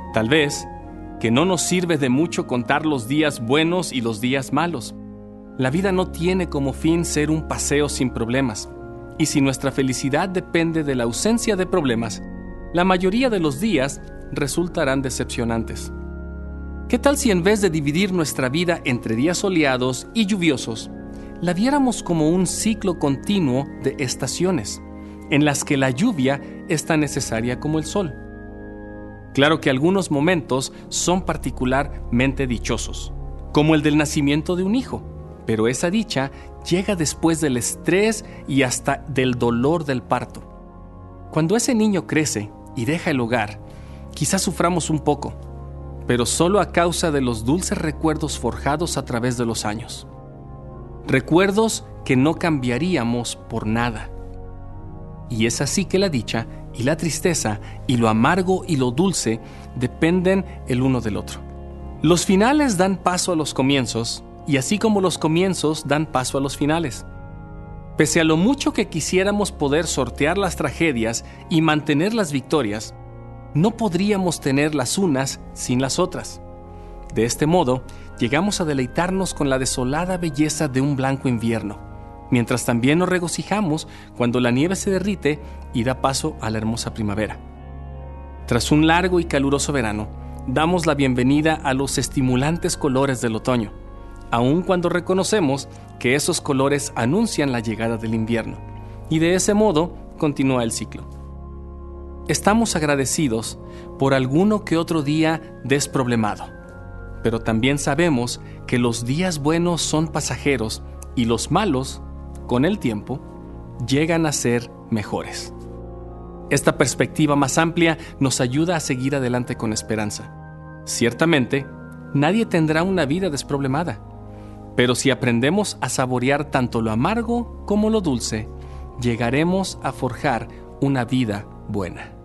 Tal vez que no nos sirve de mucho contar los días buenos y los días malos. La vida no tiene como fin ser un paseo sin problemas. Y si nuestra felicidad depende de la ausencia de problemas, la mayoría de los días resultarán decepcionantes. ¿Qué tal si en vez de dividir nuestra vida entre días soleados y lluviosos, la viéramos como un ciclo continuo de estaciones, en las que la lluvia es tan necesaria como el sol? Claro que algunos momentos son particularmente dichosos, como el del nacimiento de un hijo, pero esa dicha llega después del estrés y hasta del dolor del parto. Cuando ese niño crece y deja el hogar, quizás suframos un poco, pero solo a causa de los dulces recuerdos forjados a través de los años. Recuerdos que no cambiaríamos por nada. Y es así que la dicha y la tristeza y lo amargo y lo dulce dependen el uno del otro. Los finales dan paso a los comienzos, y así como los comienzos dan paso a los finales. Pese a lo mucho que quisiéramos poder sortear las tragedias y mantener las victorias, no podríamos tener las unas sin las otras. De este modo, llegamos a deleitarnos con la desolada belleza de un blanco invierno, mientras también nos regocijamos cuando la nieve se derrite y da paso a la hermosa primavera. Tras un largo y caluroso verano, damos la bienvenida a los estimulantes colores del otoño, aun cuando reconocemos que esos colores anuncian la llegada del invierno, y de ese modo continúa el ciclo. Estamos agradecidos por alguno que otro día desproblemado, pero también sabemos que los días buenos son pasajeros y los malos, con el tiempo, llegan a ser mejores. Esta perspectiva más amplia nos ayuda a seguir adelante con esperanza. Ciertamente, nadie tendrá una vida desproblemada, pero si aprendemos a saborear tanto lo amargo como lo dulce, llegaremos a forjar una vida buena.